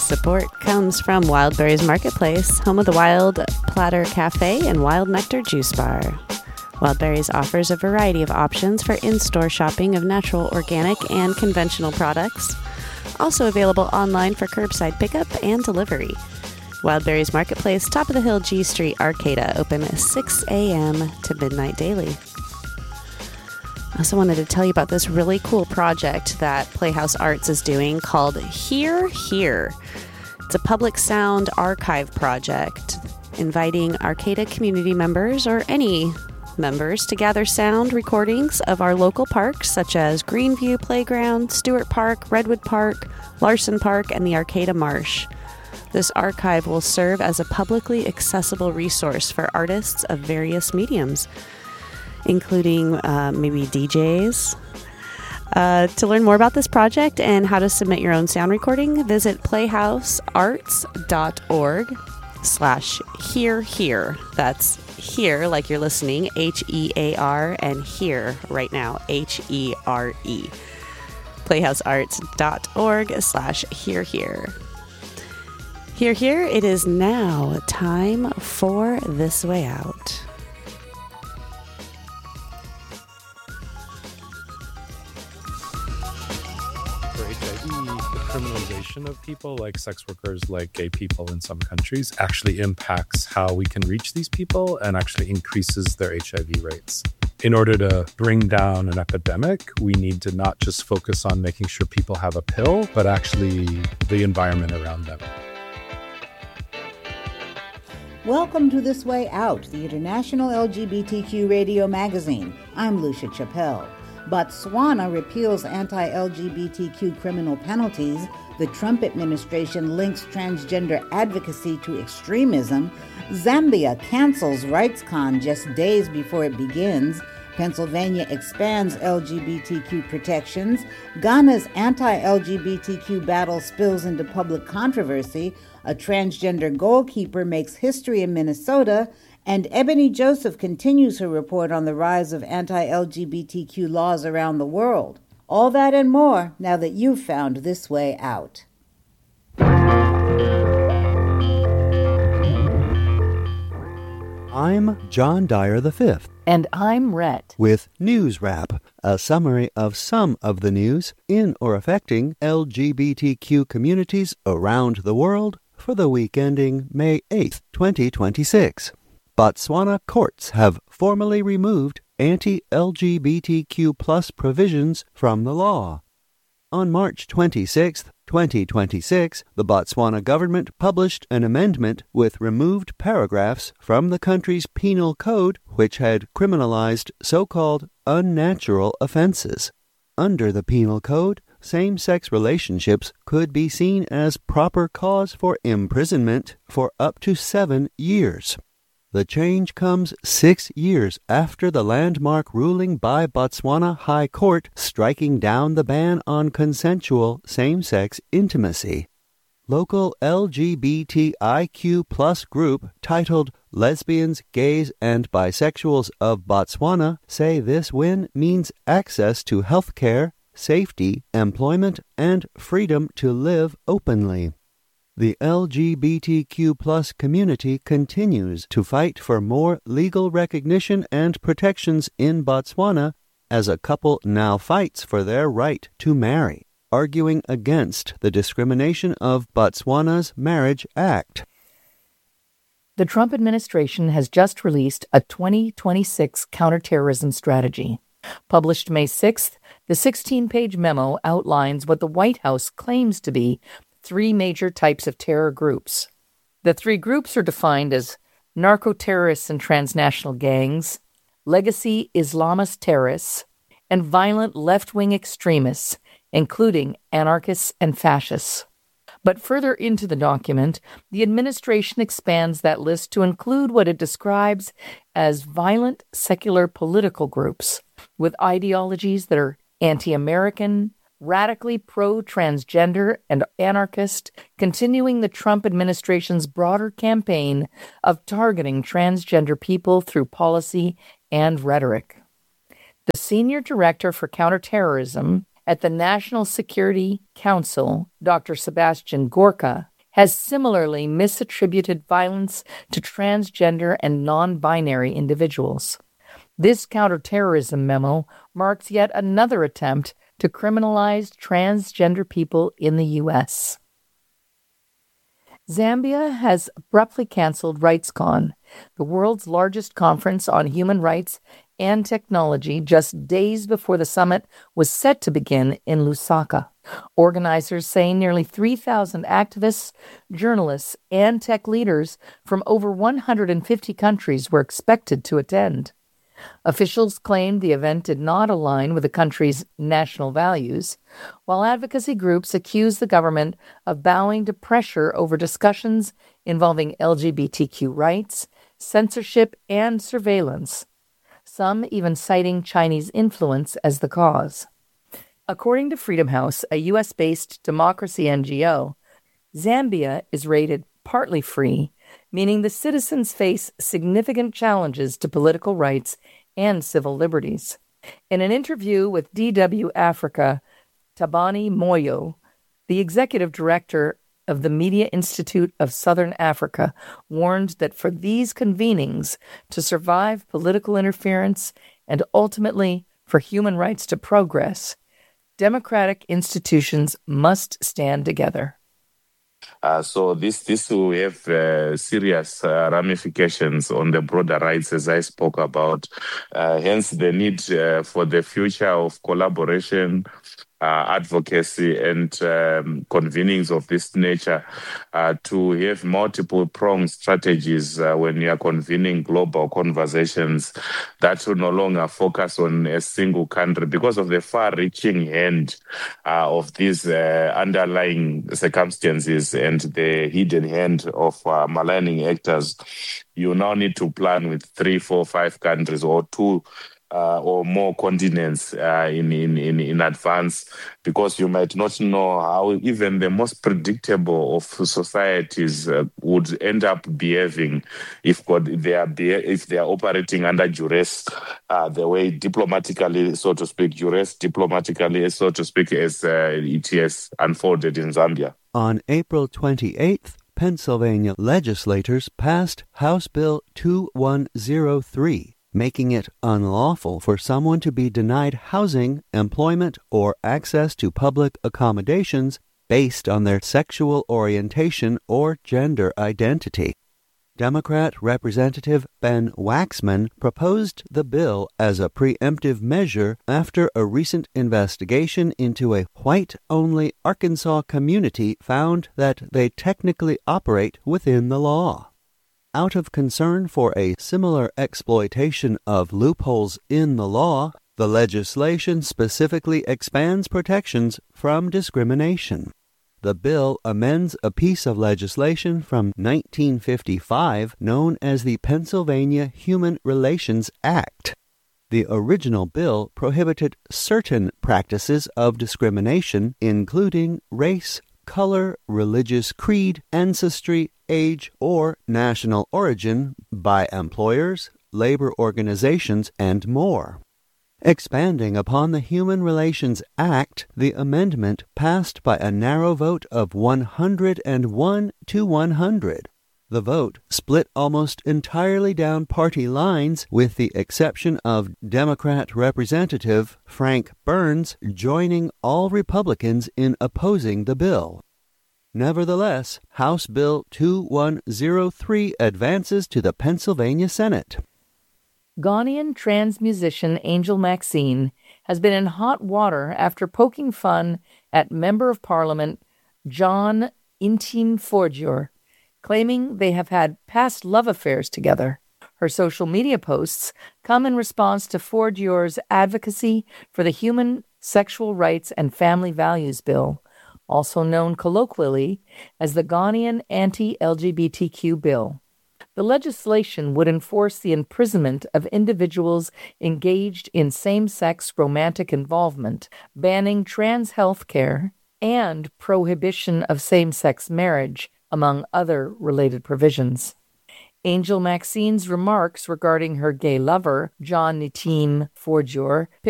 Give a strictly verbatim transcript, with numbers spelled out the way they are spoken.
Support comes from Wildberries Marketplace, home of the Wild Platter Cafe and Wild Nectar Juice Bar. Wildberries offers a variety of options for in-store shopping of natural, organic, and conventional products. Also available online for curbside pickup and delivery. Wildberries Marketplace, top of the hill, G Street, Arcata, open at six a.m. to midnight daily. I also wanted to tell you about this really cool project that Playhouse Arts is doing called Hear Here. It's a public sound archive project inviting Arcata community members or any members to gather sound recordings of our local parks such as Greenview Playground, Stewart Park, Redwood Park, Larson Park, and the Arcata Marsh. This archive will serve as a publicly accessible resource for artists of various mediums, including uh, maybe D Js. Uh, to learn more about this project and how to submit your own sound recording, visit playhousearts.org slash hear here. That's here, like you're listening, H E A R, and here right now, H E R E. playhousearts.org slash hear here. Here, here, it is now time for This Way Out. Criminalization of people like sex workers, like gay people in some countries actually impacts how we can reach these people and actually increases their H I V rates. In order to bring down an epidemic, we need to not just focus on making sure people have a pill, but actually the environment around them. Welcome to This Way Out, the international L G B T Q radio magazine. I'm Lucia Chappelle. Botswana repeals anti-L G B T Q criminal penalties. The Trump administration links transgender advocacy to extremism. Zambia cancels RightsCon just days before it begins. Pennsylvania expands L G B T Q protections. Ghana's anti-L G B T Q battle spills into public controversy. A transgender goalkeeper makes history in Minnesota. And Ebony Joseph continues her report on the rise of anti-L G B T Q laws around the world. All that and more now that you've found This Way Out. I'm John Dyer the Fifth. And I'm Rhett. With News Wrap, a summary of some of the news in or affecting L G B T Q communities around the world for the week ending May eighth, twenty twenty-six. Botswana courts have formally removed anti-L G B T Q plus provisions from the law. On March twenty-sixth, twenty twenty-six, the Botswana government published an amendment with removed paragraphs from the country's penal code which had criminalized so-called unnatural offenses. Under the penal code, same-sex relationships could be seen as proper cause for imprisonment for up to seven years. The change comes six years after the landmark ruling by Botswana High Court striking down the ban on consensual same-sex intimacy. Local L G B T I Q plus group titled Lesbians, Gays, and Bisexuals of Botswana say this win means access to health care, safety, employment, and freedom to live openly. The L G B T Q plus community continues to fight for more legal recognition and protections in Botswana as a couple now fights for their right to marry, arguing against the discrimination of Botswana's Marriage Act. The Trump administration has just released a twenty twenty-six counterterrorism strategy. Published May sixth, the sixteen-page memo outlines what the White House claims to be three major types of terror groups. The three groups are defined as narco-terrorists and transnational gangs, legacy Islamist terrorists, and violent left-wing extremists, including anarchists and fascists. But further into the document, the administration expands that list to include what it describes as violent secular political groups with ideologies that are anti-American, radically pro-transgender and anarchist, continuing the Trump administration's broader campaign of targeting transgender people through policy and rhetoric. The senior director for counterterrorism at the National Security Council, Doctor Sebastian Gorka, has similarly misattributed violence to transgender and non-binary individuals. This counterterrorism memo marks yet another attempt to criminalize transgender people in the U S. Zambia has abruptly canceled RightsCon, the world's largest conference on human rights and technology, just days before the summit was set to begin in Lusaka. Organizers say nearly three thousand activists, journalists, and tech leaders from over one hundred fifty countries were expected to attend. Officials claimed the event did not align with the country's national values, while advocacy groups accused the government of bowing to pressure over discussions involving L G B T Q rights, censorship, and surveillance, some even citing Chinese influence as the cause. According to Freedom House, a U S-based democracy N G O, Zambia is rated partly free, meaning the citizens face significant challenges to political rights and civil liberties. In an interview with D W Africa, Tabani Moyo, the executive director of the Media Institute of Southern Africa, warned that for these convenings to survive political interference and ultimately for human rights to progress, democratic institutions must stand together. Uh, so this this will have uh, serious uh, ramifications on the broader rights, as I spoke about. Uh, hence, the need uh, for the future of collaboration, uh, advocacy, and um, convenings of this nature uh, to have multiple pronged strategies uh, when you are convening global conversations that will no longer focus on a single country because of the far-reaching hand uh, of these uh, underlying circumstances and the hidden hand of uh, maligning actors. You now need to plan with three, four, five countries or two uh, or more continents uh, in, in, in, in advance, because you might not know how even the most predictable of societies uh, would end up behaving if God, they are be- if they are operating under duress, uh, the way diplomatically, so to speak, duress diplomatically, so to speak, as uh, it has unfolded in Zambia. On April twenty-eighth, Pennsylvania legislators passed House Bill two one zero three, making it unlawful for someone to be denied housing, employment, or access to public accommodations based on their sexual orientation or gender identity. Democrat Representative Ben Waxman proposed the bill as a preemptive measure after a recent investigation into a white-only Arkansas community found that they technically operate within the law. Out of concern for a similar exploitation of loopholes in the law, the legislation specifically expands protections from discrimination. The bill amends a piece of legislation from nineteen fifty-five known as the Pennsylvania Human Relations Act. The original bill prohibited certain practices of discrimination, including race, color, religious creed, ancestry, age, or national origin by employers, labor organizations, and more. Expanding upon the Human Relations Act, the amendment passed by a narrow vote of one hundred one to one hundred. The vote split almost entirely down party lines, with the exception of Democrat Representative Frank Burns joining all Republicans in opposing the bill. Nevertheless, House Bill two one zero three advances to the Pennsylvania Senate. Ghanaian trans musician Angel Maxine has been in hot water after poking fun at Member of Parliament John Intim Fordier, claiming they have had past love affairs together. Her social media posts come in response to Fordier's advocacy for the Human Sexual Rights and Family Values Bill, also known colloquially as the Ghanaian Anti-L G B T Q Bill. The legislation would enforce the imprisonment of individuals engaged in same-sex romantic involvement, banning trans health care, and prohibition of same-sex marriage, among other related provisions. Angel Maxine's remarks regarding her gay lover, John Intim Fordier,